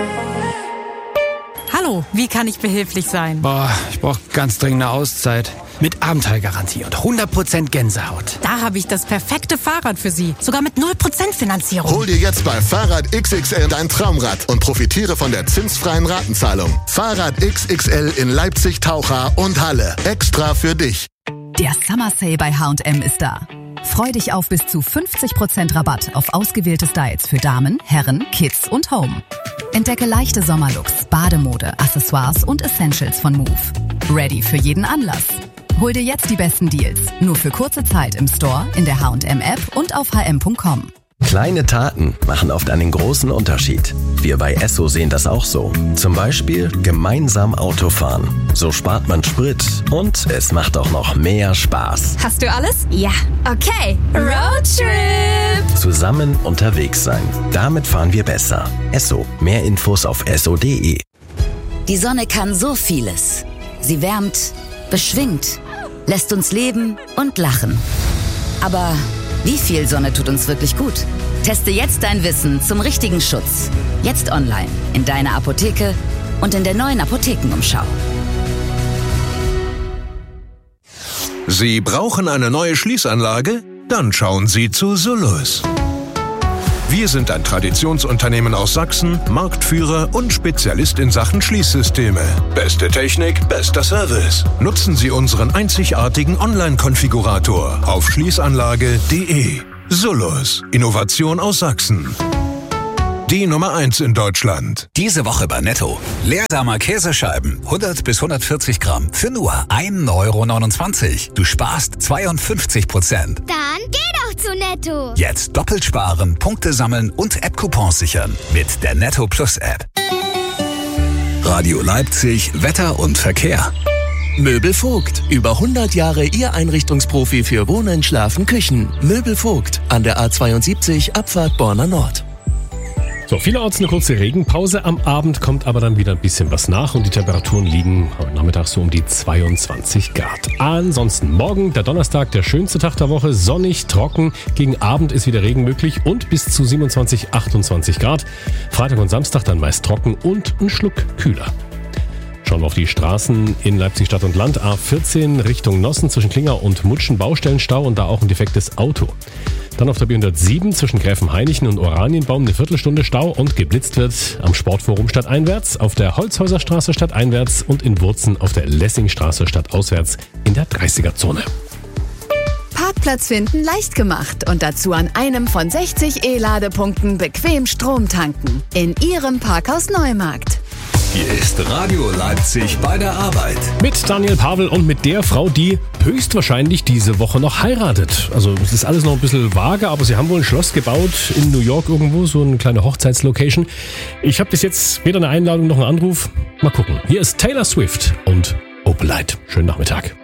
Hallo, wie kann ich behilflich sein? Ich brauche ganz dringend eine Auszeit. Mit Abenteuergarantie und 100% Gänsehaut. Da habe ich das perfekte Fahrrad für Sie. Sogar mit 0% Finanzierung. Hol dir jetzt bei Fahrrad XXL dein Traumrad und profitiere von der zinsfreien Ratenzahlung. Fahrrad XXL in Leipzig, Taucha und Halle. Extra für dich. Der Summer Sale bei H&M ist da. Freu dich auf bis zu 50% Rabatt auf ausgewählte Styles für Damen, Herren, Kids und Home. Entdecke leichte Sommerlooks, Bademode, Accessoires und Essentials von Move. Ready für jeden Anlass. Hol dir jetzt die besten Deals. Nur für kurze Zeit im Store, in der H&M-App und auf hm.com. Kleine Taten machen oft einen großen Unterschied. Wir bei Esso sehen das auch so. Zum Beispiel gemeinsam Autofahren. So spart man Sprit und es macht auch noch mehr Spaß. Hast du alles? Ja. Okay. Roadtrip! Zusammen unterwegs sein. Damit fahren wir besser. Esso. Mehr Infos auf esso.de. Die Sonne kann so vieles. Sie wärmt, beschwingt, lässt uns leben und lachen. Aber wie viel Sonne tut uns wirklich gut? Teste jetzt dein Wissen zum richtigen Schutz. Jetzt online, in deiner Apotheke und in der neuen Apothekenumschau. Sie brauchen eine neue Schließanlage? Dann schauen Sie zu Solus. Wir sind ein Traditionsunternehmen aus Sachsen, Marktführer und Spezialist in Sachen Schließsysteme. Beste Technik, bester Service. Nutzen Sie unseren einzigartigen Online-Konfigurator auf schließanlage.de. Solus. Innovation aus Sachsen. Die Nummer 1 in Deutschland. Diese Woche bei Netto. Leersamer Käsescheiben, 100 bis 140 Gramm, für nur 1,29 €. Du sparst 52%. Dann geh doch zu Netto. Jetzt doppelt sparen, Punkte sammeln und App-Coupons sichern. Mit der Netto Plus App. Radio Leipzig, Wetter und Verkehr. Möbel Vogt. Über 100 Jahre Ihr Einrichtungsprofi für Wohnen, Schlafen, Küchen. Möbel Vogt. An der A72 Abfahrt Borna Nord. So, vielerorts eine kurze Regenpause. Am Abend kommt aber dann wieder ein bisschen was nach und die Temperaturen liegen heute Nachmittag so um die 22 Grad. Ansonsten morgen, der Donnerstag, der schönste Tag der Woche, sonnig, trocken. Gegen Abend ist wieder Regen möglich und bis zu 27, 28 Grad. Freitag und Samstag dann meist trocken und ein Schluck kühler. Schauen wir auf die Straßen in Leipzig Stadt und Land. A14 Richtung Nossen zwischen Klinger und Mutschen Baustellenstau und da auch ein defektes Auto. Dann auf der B107 zwischen Gräfenhainichen und Oranienbaum eine Viertelstunde Stau und geblitzt wird am Sportforum stadteinwärts, auf der Holzhäuserstraße stadteinwärts und in Wurzen auf der Lessingstraße stadtauswärts in der 30er-Zone. Parkplatz finden leicht gemacht und dazu an einem von 60 E-Ladepunkten bequem Strom tanken. In Ihrem Parkhaus Neumarkt. Hier ist Radio Leipzig bei der Arbeit. Mit Daniel Pavel und mit der Frau, die höchstwahrscheinlich diese Woche noch heiratet. Also es ist alles noch ein bisschen vage, aber sie haben wohl ein Schloss gebaut in New York irgendwo, so eine kleine Hochzeitslocation. Ich habe bis jetzt weder eine Einladung noch einen Anruf. Mal gucken. Hier ist Taylor Swift und Opalite. Schönen Nachmittag.